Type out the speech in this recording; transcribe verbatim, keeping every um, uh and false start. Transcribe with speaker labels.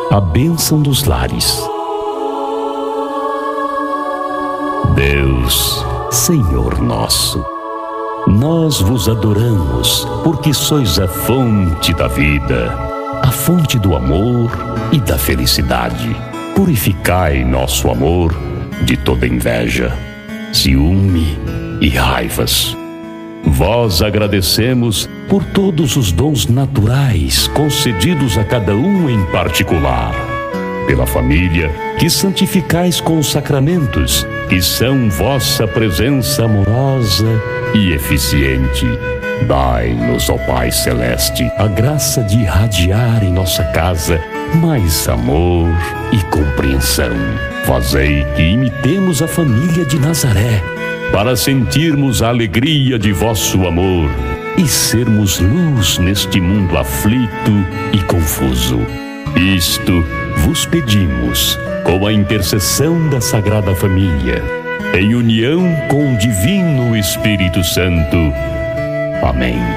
Speaker 1: a bênção dos lares. Deus, Senhor nosso, nós vos adoramos porque sois a fonte da vida, a fonte do amor e da felicidade. Purificai nosso amor de toda inveja, ciúme e raivas. Vós agradecemos por todos os dons naturais concedidos a cada um em particular, pela família que santificais com os sacramentos, que são vossa presença amorosa e eficiente. Dai-nos, ó Pai Celeste, a graça de irradiar em nossa casa mais amor e compreensão. Fazei que imitemos a família de Nazaré, para sentirmos a alegria de vosso amor e sermos luz neste mundo aflito e confuso. Isto vos pedimos, com a intercessão da Sagrada Família, em união com o Divino Espírito Santo. Amém.